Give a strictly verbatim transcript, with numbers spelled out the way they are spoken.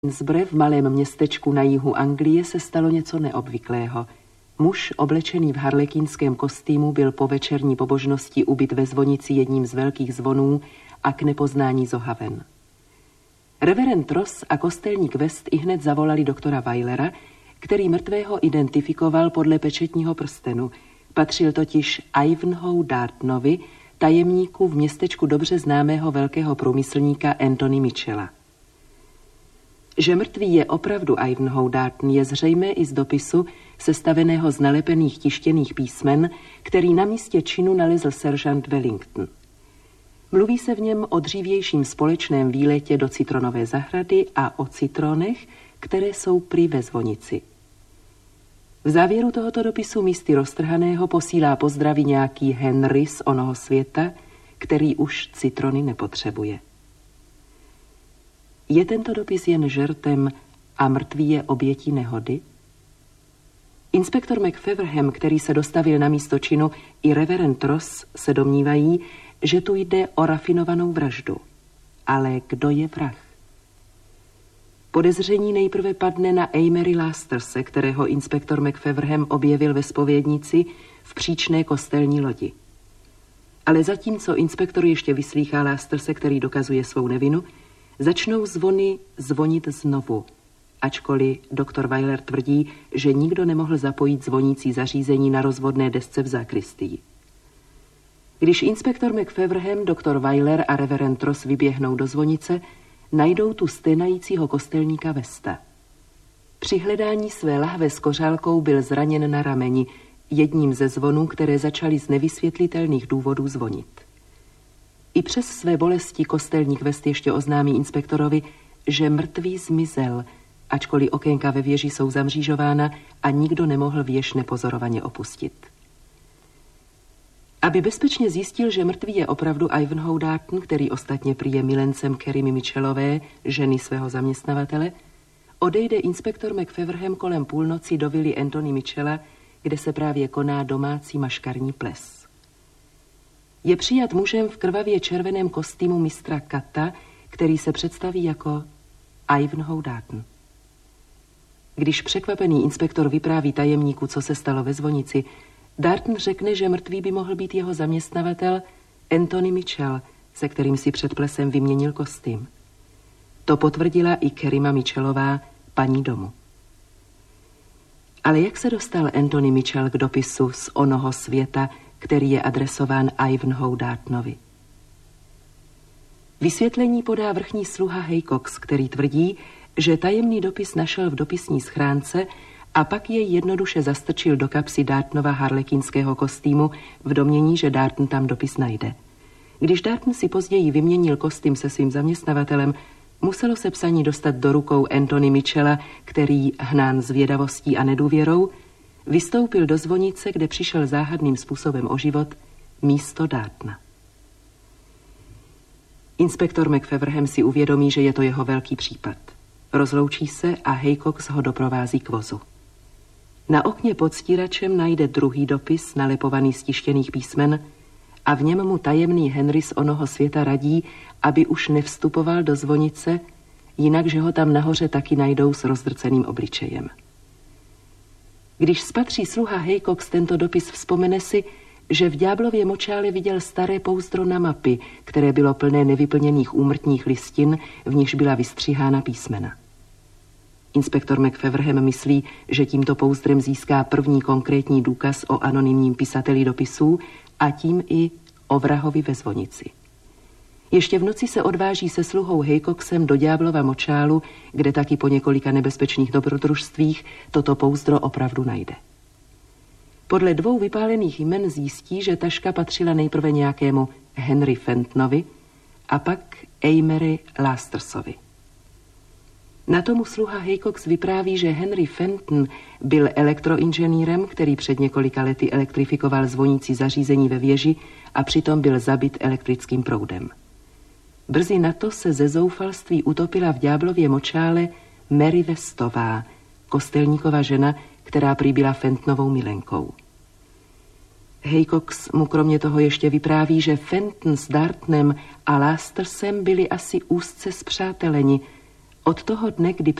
Finsbury v malém městečku na jihu Anglie se stalo něco neobvyklého. Muž, oblečený v harlekínském kostýmu, byl po večerní pobožnosti ubit ve zvonici jedním z velkých zvonů a k nepoznání zohaven. Reverend Ross a kostelník West ihned zavolali doktora Weilera, který mrtvého identifikoval podle pečetního prstenu. Patřil totiž Ivanhoe Dartonovi, tajemníku v městečku dobře známého velkého průmyslníka Anthony Mitchella. Že mrtvý je opravdu Ivanhoe Darton, je zřejmé i z dopisu, sestaveného z nalepených tištěných písmen, který na místě činu nalezl seržant Wellington. Mluví se v něm o dřívějším společném výletě do citronové zahrady a o citronech, které jsou prý ve zvonici. V závěru tohoto dopisu místy roztrhaného posílá pozdraví nějaký Henry z onoho světa, který už citrony nepotřebuje. Je tento dopis jen žertem a mrtvý je obětí nehody? Inspektor McFeverham, který se dostavil na místo činu, i reverend Ross se domnívají, že tu jde o rafinovanou vraždu. Ale kdo je vrah? Podezření nejprve padne na Amory Lasterse, kterého inspektor McFeverham objevil ve zpovědnici v příčné kostelní lodi. Ale zatímco inspektor ještě vyslýchá Lasterse, který dokazuje svou nevinu, začnou zvony zvonit znovu, ačkoliv doktor Weiler tvrdí, že nikdo nemohl zapojit zvonící zařízení na rozvodné desce v zakristii. Když inspektor McFeverham, doktor Weiler a reverend Ross vyběhnou do zvonice, najdou tu sténajícího kostelníka Westa. Při hledání své lahve s kořálkou byl zraněn na rameni, jedním ze zvonů, které začaly z nevysvětlitelných důvodů zvonit. I přes své bolesti kostelník West ještě oznámí inspektorovi, že mrtvý zmizel, ačkoliv okénka ve věži jsou zamřížována a nikdo nemohl věž nepozorovaně opustit. Aby bezpečně zjistil, že mrtvý je opravdu Ivanhoe Darton, který ostatně prý je milencem Kerry Mitchellové, ženy svého zaměstnavatele, odejde inspektor McFeverham kolem půlnoci do vily Anthony Mitchella, kde se právě koná domácí maškarní ples. Je přijat mužem v krvavě červeném kostýmu mistra Kata, který se představí jako Ivanhoe Darton. Když překvapený inspektor vypráví tajemníku, co se stalo ve zvonici, Darton řekne, že mrtvý by mohl být jeho zaměstnavatel Anthony Mitchell, se kterým si před plesem vyměnil kostým. To potvrdila i Kerryma Mitchellová, paní domu. Ale jak se dostal Anthony Mitchell k dopisu z onoho světa, který je adresován Ivanhoe Dartonovi? Vysvětlení podá vrchní sluha Haycox, který tvrdí, že tajemný dopis našel v dopisní schránce a pak jej jednoduše zastrčil do kapsy Dartonova harlekínského kostýmu v domnění, že Darton tam dopis najde. Když Darton si později vyměnil kostým se svým zaměstnavatelem, muselo se psaní dostat do rukou Anthony Mitchella, který, hnán zvědavostí a nedůvěrou, vystoupil do zvonice, kde přišel záhadným způsobem o život, místo Dartona. Inspektor McFeverham si uvědomí, že je to jeho velký případ. Rozloučí se a Haycox ho doprovází k vozu. Na okně pod stíračem najde druhý dopis, nalepovaný z tištěných písmen, a v něm mu tajemný Henry z onoho světa radí, aby už nevstupoval do zvonice, jinak, že ho tam nahoře taky najdou s rozdrceným obličejem. Když spatří sluha Haycox tento dopis, vzpomene si, že v ďáblově močále viděl staré pouzdro na mapy, které bylo plné nevyplněných úmrtních listin, v nichž byla vystřihána písmena. Inspektor McFeverham myslí, že tímto pouzdrem získá první konkrétní důkaz o anonymním pisateli dopisů a tím i o vrahovi ve zvonici. Ještě v noci se odváží se sluhou Haycoxem do ďáblova močálu, kde taky po několika nebezpečných dobrodružstvích toto pouzdro opravdu najde. Podle dvou vypálených jmen zjistí, že taška patřila nejprve nějakému Henry Fentonovi a pak Amory Lastersovi. Na tomu sluha Haycox vypráví, že Henry Fenton byl elektroinženýrem, který před několika lety elektrifikoval zvonící zařízení ve věži a přitom byl zabit elektrickým proudem. Brzy na to se ze zoufalství utopila v ďáblově močále Mary Westová, kostelníkova žena, která prý byla Fentonovou milenkou. Haycox mu kromě toho ještě vypráví, že Fenton s Dartonem a Lastersem byli asi úzce spřáteleni Od toho dne, kdy